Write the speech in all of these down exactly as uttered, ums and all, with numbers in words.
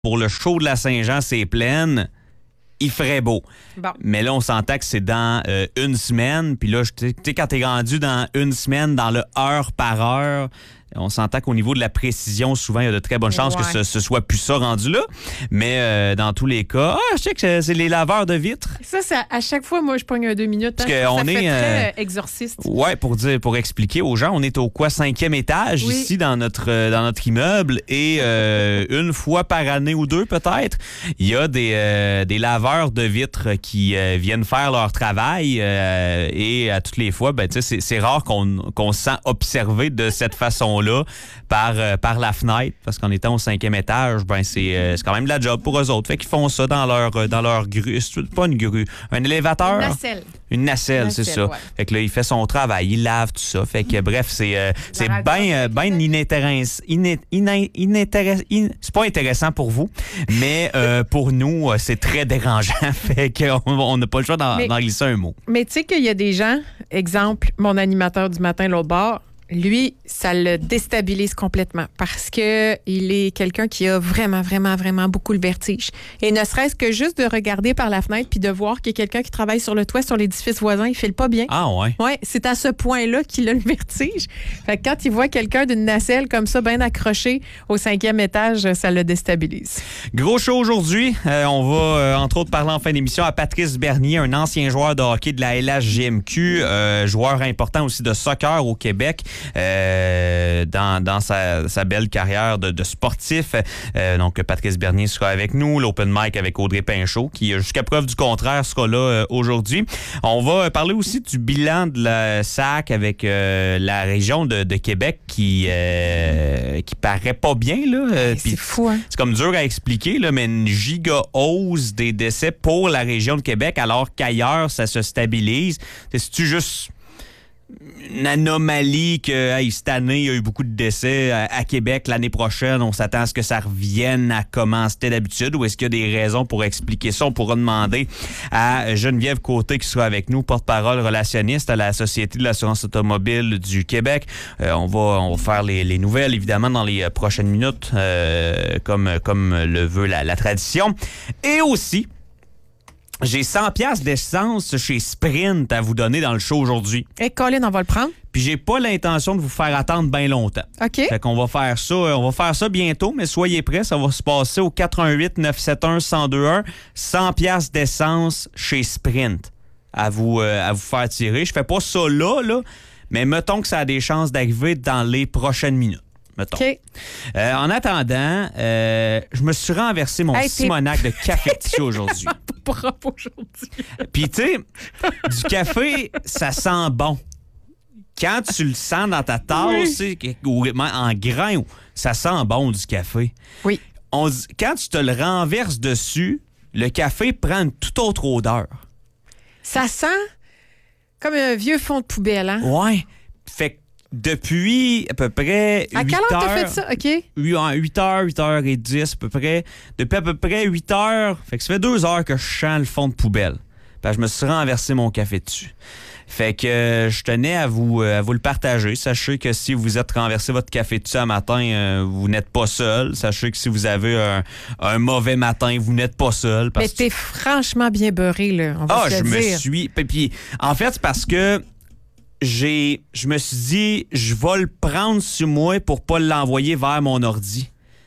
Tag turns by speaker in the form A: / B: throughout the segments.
A: pour le show de la Saint-Jean, c'est pleine. Il ferait beau.
B: Bon.
A: Mais là, on s'entend que c'est dans euh, une semaine. Puis là, tu sais, quand t'es rendu dans une semaine, dans le heure par heure, on s'entend qu'au niveau de la précision, souvent, il y a de très bonnes chances
B: ouais.
A: que ce, ce soit plus ça rendu là. Mais euh, dans tous les cas, ah, je sais que c'est les laveurs de vitres.
B: Ça, c'est à chaque fois, moi, je pogne un deux minutes. Hein,
A: Parce que
B: ça
A: on
B: fait
A: est,
B: très
A: euh,
B: exorciste.
A: Ouais, pour dire, pour expliquer aux gens, on est au quoi cinquième étage
B: oui.
A: ici dans notre euh, dans notre immeuble et euh, une fois par année ou deux peut-être, il y a des euh, des laveurs de vitres qui euh, viennent faire leur travail euh, et à toutes les fois, ben tu sais, c'est, c'est rare qu'on qu'on se sent observé de cette façon-là par euh, par la fenêtre parce qu'en étant au cinquième étage, ben c'est euh, c'est quand même de la job pour eux autres. Fait qu'ils font ça dans leur euh, dans leur grue, c'est pas une grue, un élévateur.
B: Une nacelle.
A: Une nacelle,
B: Une
A: c'est
B: nacelle,
A: ça.
B: ouais.
A: Fait que là, il fait son travail, il lave tout ça. Fait que bref, c'est euh, c'est bien euh, ben inintéressant. Iné, iné, inintéress- in- c'est pas intéressant pour vous, mais euh, pour nous, euh, c'est très dérangeant. Fait qu'on on n'a pas le choix d'en,
B: Mais-
A: d'en glisser un mot.
B: Mais tu sais qu'il y a des gens, exemple, mon animateur du matin, l'autre bord, lui, ça le déstabilise complètement parce que il est quelqu'un qui a vraiment, vraiment, vraiment beaucoup le vertige. Et ne serait-ce que juste de regarder par la fenêtre puis de voir qu'il y a quelqu'un qui travaille sur le toit, sur l'édifice voisin, il file pas bien.
A: Ah ouais?
B: Oui, c'est à ce point-là qu'il a le vertige. Fait que quand il voit quelqu'un d'une nacelle comme ça, bien accroché au cinquième étage, ça le déstabilise.
A: Gros show aujourd'hui. Euh, on va, euh, entre autres, parler en fin d'émission à Patrice Bernier, un ancien joueur de hockey de la L H J M Q, euh, joueur important aussi de soccer au Québec. Euh, dans, dans sa, sa belle carrière de, de sportif. Euh, donc, Patrice Bernier sera avec nous. L'Open Mic avec Audrey Pinchot, qui, jusqu'à preuve du contraire, sera là euh, aujourd'hui. On va parler aussi du bilan de la S A C avec euh, la région de, de Québec qui, euh, qui paraît pas bien. Là. Euh,
B: C'est
A: puis
B: fou, hein?
A: c'est comme dur à expliquer, là, mais une giga hausse des décès pour la région de Québec, alors qu'ailleurs, ça se stabilise. C'est-tu juste une anomalie que hey, cette année, il y a eu beaucoup de décès à, à Québec. L'année prochaine, on s'attend à ce que ça revienne à comment c'était d'habitude ou est-ce qu'il y a des raisons pour expliquer ça? On pourra demander à Geneviève Côté qui sera avec nous, porte-parole relationniste à la Société de l'assurance automobile du Québec. Euh, on, va, on va faire les, les nouvelles, évidemment, dans les prochaines minutes, euh, comme, comme le veut la, la tradition. Et aussi, j'ai cent piastres d'essence chez Sprint à vous donner dans le show aujourd'hui.
B: Et Colin, on va le prendre.
A: Puis j'ai pas l'intention de vous faire attendre bien longtemps.
B: OK.
A: Fait qu'on va faire ça, on va faire ça bientôt, mais soyez prêts, ça va se passer au quatre un huit neuf sept un un zéro deux un. cent piastres d'essence chez Sprint à vous, euh, à vous faire tirer. Je fais pas ça là, là, mais mettons que ça a des chances d'arriver dans les prochaines minutes. Mettons.
B: OK.
A: Euh, en attendant, euh, je me suis renversé mon
B: Hey, t'es-
A: Simonac de café aujourd'hui.
B: Propre aujourd'hui.
A: Puis, tu sais, du café, ça sent bon. Quand tu le sens dans ta tasse,
B: Oui.
A: ou en grain, ça sent bon du café.
B: Oui.
A: On dit- quand tu te le renverses dessus, le café prend une toute autre odeur.
B: Ça sent comme un vieux fond de poubelle, hein?
A: Ouais. Fait que depuis à peu près
B: À
A: huit
B: quelle heure
A: heures...
B: t'as fait ça? OK.
A: huit heures, huit heures dix à peu près. Depuis à peu près huit heures, fait que ça fait deux heures que je sens le fond de poubelle. Ben, je me suis renversé mon café dessus. Fait que euh, je tenais à vous, euh, à vous le partager. Sachez que si vous êtes renversé votre café dessus un matin, euh, vous n'êtes pas seul. Sachez que si vous avez un, un mauvais matin, vous n'êtes pas seul. Parce
B: Mais t'es franchement bien beurré, là. On va
A: ah,
B: se
A: je
B: le
A: me
B: dire.
A: suis... Puis, puis, en fait, c'est parce que j'ai, je me suis dit, je vais le prendre sur moi pour pas l'envoyer vers mon ordi.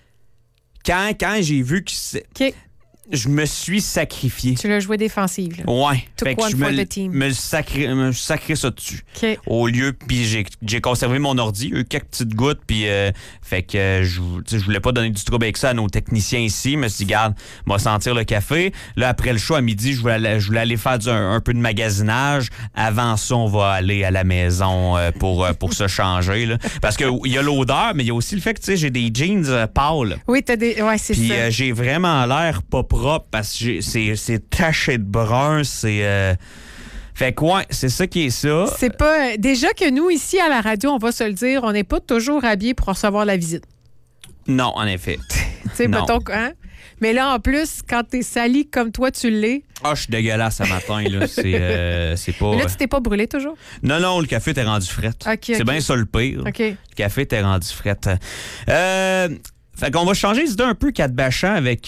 A: Quand, quand j'ai vu que c'est...
B: OK.
A: Je me suis sacrifié.
B: Tu l'as joué défensive, là.
A: Ouais.
B: Took
A: Fait que
B: one
A: je
B: for
A: me,
B: the team.
A: me le sacré, me sacré ça dessus.
B: OK.
A: Au lieu, puis j'ai, j'ai conservé mon ordi, eu quelques petites gouttes, puis euh, fait que euh, je, tu sais, je voulais pas donner du trouble avec ça à nos techniciens ici. Je me suis dit, garde, on va sentir le café. Là, après le show à midi, je voulais aller, je voulais aller faire du, un, un peu de magasinage. Avant ça, on va aller à la maison euh, pour, euh, pour se changer. Là. Parce que il y a l'odeur, mais il y a aussi le fait que tu sais, j'ai des jeans euh, pâles.
B: Oui, t'as des. Ouais, c'est
A: Puis
B: ça.
A: euh, j'ai vraiment l'air pas propre parce que j'ai- c'est, c'est taché de brun, c'est... euh, Fait que ouais, c'est ça qui est ça.
B: C'est pas. Déjà que nous, ici, à la radio, on va se le dire, on n'est pas toujours habillés pour recevoir la visite.
A: Non, en effet.
B: Tu sais,
A: Non.
B: mettons, hein? Mais là, en plus, quand t'es sali comme toi, tu l'es.
A: Ah, je suis dégueulasse ce matin, là. C'est, euh, c'est pas...
B: Mais là, tu t'es pas brûlé toujours?
A: Non, non, le café t'es rendu fret.
B: OK,
A: C'est
B: OK.
A: bien ça le pire.
B: OK.
A: Le café t'es rendu fret. Euh, fait qu'on va changer d'idée un peu, Kat Bachand, avec